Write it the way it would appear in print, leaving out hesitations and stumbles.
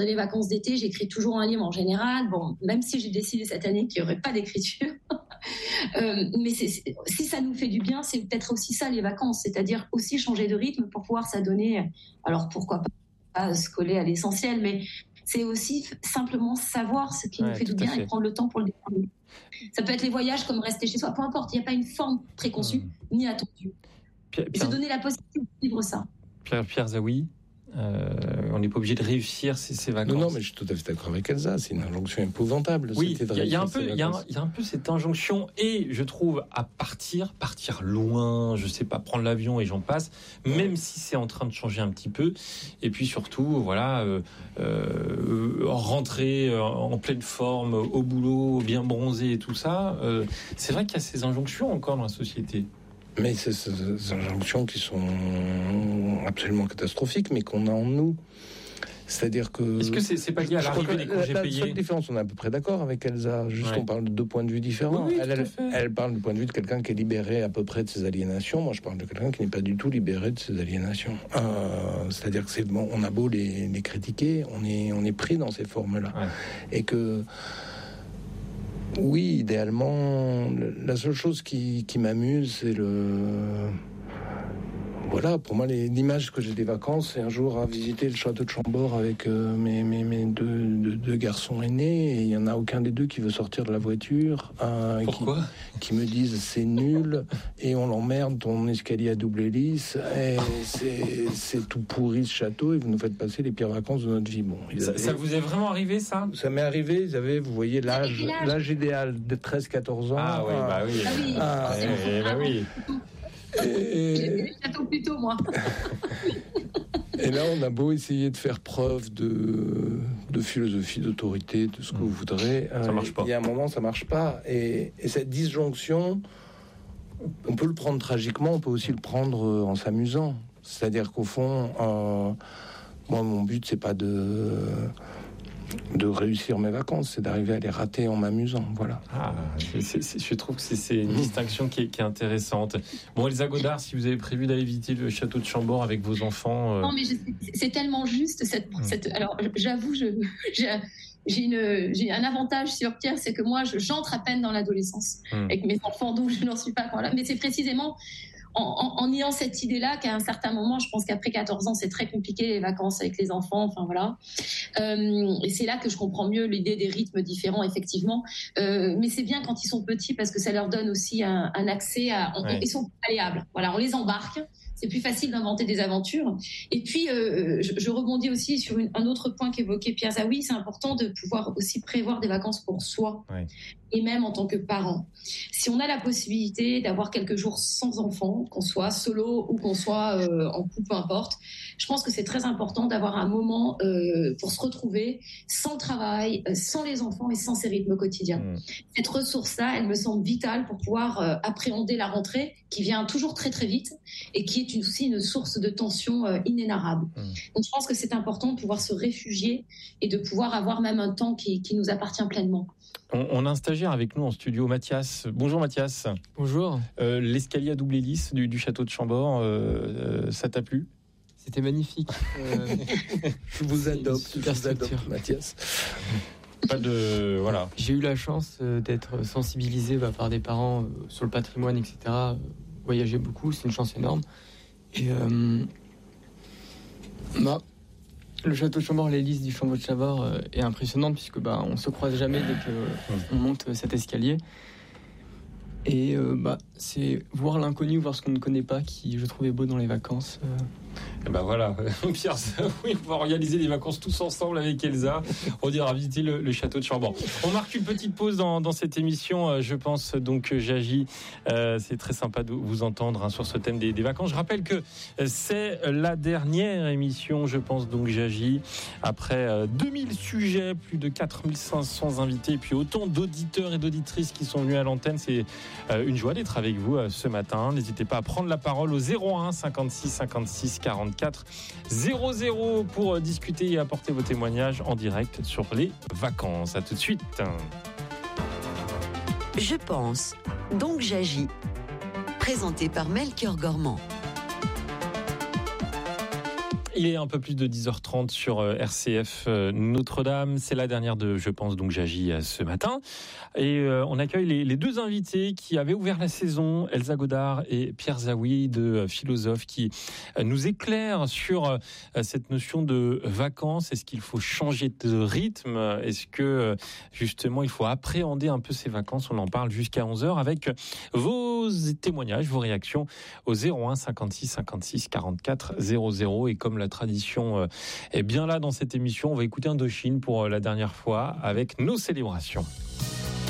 les vacances d'été, j'écris toujours un livre en général. Bon, même si j'ai décidé cette année qu'il n'y aurait pas d'écriture. Mais si ça nous fait du bien, c'est peut-être aussi ça les vacances, c'est-à-dire aussi changer de rythme pour pouvoir s'adonner. Alors pourquoi pas se coller à l'essentiel, mais c'est aussi simplement savoir ce qui nous fait du bien et prendre le temps pour le découvrir. Ça peut être les voyages comme rester chez soi, peu importe, il n'y a pas une forme préconçue ni attendue. Se donner la possibilité de vivre ça. Pierre Zaouy, on n'est pas obligé de réussir ces vacances. Non, mais je suis tout à fait d'accord avec Elsa. C'est une injonction épouvantable. Oui, il y a un peu cette injonction, et je trouve à partir loin, je sais pas, prendre l'avion et j'en passe, même si c'est en train de changer un petit peu. Et puis surtout, voilà, rentrer en pleine forme au boulot, bien bronzé et tout ça. C'est vrai qu'il y a ces injonctions encore dans la société. Mais c'est ces injonctions qui sont absolument catastrophiques, mais qu'on a en nous. C'est-à-dire que... Est-ce que c'est pas lié à l'arrivée des congés payés ? La seule différence, on est à peu près d'accord avec Elsa, juste qu'on parle de deux points de vue différents. Oui, elle parle du point de vue de quelqu'un qui est libéré à peu près de ses aliénations. Moi, je parle de quelqu'un qui n'est pas du tout libéré de ses aliénations. C'est-à-dire que c'est bon, on a beau les critiquer, on est pris dans ces formes-là. Ouais. Et que... Oui, idéalement, la seule chose qui m'amuse, c'est Voilà, pour moi, l'image que j'ai des vacances, c'est un jour à visiter le château de Chambord avec mes deux garçons aînés, et il n'y en a aucun des deux qui veut sortir de la voiture. Pourquoi ? Qui me disent c'est nul, et on l'emmerde, ton escalier à double hélice, et c'est tout pourri ce château, et vous nous faites passer les pires vacances de notre vie. Bon, ça vous est vraiment arrivé, ça ? Ça m'est arrivé, vous voyez l'âge idéal de 13-14 ans. Ah oui, bah oui. Bah oui. J'ai des châteaux plus tôt, moi. Et là, on a beau essayer de faire preuve de philosophie, d'autorité, de ce que vous voudrez. Ça marche pas. Il y a un moment, ça marche pas. Et cette disjonction, on peut le prendre tragiquement, on peut aussi le prendre en s'amusant. C'est-à-dire qu'au fond, moi, mon but, c'est pas de réussir mes vacances, c'est d'arriver à les rater en m'amusant, voilà. Je trouve que c'est une distinction qui est intéressante. Bon, Elsa Godard, si vous avez prévu d'aller visiter le château de Chambord avec vos enfants... Non, mais c'est tellement juste, alors, j'avoue, j'ai un avantage sur Pierre, c'est que moi, j'entre à peine dans l'adolescence avec mes enfants, donc je n'en suis pas encore là. Mais c'est précisément... En ayant cette idée-là qu'à un certain moment, je pense qu'après 14 ans, c'est très compliqué les vacances avec les enfants, enfin voilà. Et c'est là que je comprends mieux l'idée des rythmes différents, effectivement. Mais c'est bien quand ils sont petits parce que ça leur donne aussi un accès ils sont malléables. Voilà, on les embarque. C'est plus facile d'inventer des aventures. Et puis, je rebondis aussi sur un autre point qu'évoquait Pierre Zaouy. C'est important de pouvoir aussi prévoir des vacances pour soi, et même en tant que parent. Si on a la possibilité d'avoir quelques jours sans enfants, qu'on soit solo ou qu'on soit en couple, peu importe, je pense que c'est très important d'avoir un moment pour se retrouver sans travail, sans les enfants et sans ces rythmes quotidiens. Cette ressource-là, elle me semble vitale pour pouvoir appréhender la rentrée qui vient toujours très très vite et qui est aussi une source de tension inénarrable. Donc je pense que c'est important de pouvoir se réfugier et de pouvoir avoir même un temps qui nous appartient pleinement. On a un stagiaire avec nous en studio, Mathias. Bonjour Mathias. Bonjour. L'escalier à double hélice du château de Chambord, ça t'a plu ? C'était magnifique. Je vous adopte, Mathias. Voilà. J'ai eu la chance d'être sensibilisé par des parents sur le patrimoine, etc. Voyager beaucoup, c'est une chance énorme. Et le château de Chambord, l'hélice du château de Chambord est impressionnante puisque on se croise jamais dès qu'on monte cet escalier. Et c'est voir l'inconnu, voir ce qu'on ne connaît pas, qui je trouvais beau dans les vacances. Et voilà, Pierre, oui, on va organiser des vacances tous ensemble avec Elsa. On ira visiter le château de Chambord. On marque une petite pause dans cette émission. Je pense donc, Jagi, c'est très sympa de vous entendre sur ce thème des vacances. Je rappelle que c'est la dernière émission, je pense donc, Jagi. Après 2000 sujets, plus de 4500 invités, et puis autant d'auditeurs et d'auditrices qui sont venus à l'antenne. C'est une joie d'être avec vous ce matin. N'hésitez pas à prendre la parole au 01 56 56 44 00 pour discuter et apporter vos témoignages en direct sur les vacances. À tout de suite. Je pense, donc j'agis. Présenté par Melchior Gormand. Il est un peu plus de 10h30 sur RCF Notre-Dame. C'est la dernière de, je pense, donc j'agis ce matin. Et on accueille les deux invités qui avaient ouvert la saison, Elsa Godard et Pierre Zaoui, deux philosophes qui nous éclairent sur cette notion de vacances. Est-ce qu'il faut changer de rythme ? Est-ce que, justement, il faut appréhender un peu ces vacances ? On en parle jusqu'à 11h avec vos témoignages, vos réactions au 01 56 56 44 00. Et comme la tradition est bien là dans cette émission, on va écouter Indochine pour la dernière fois avec nos célébrations.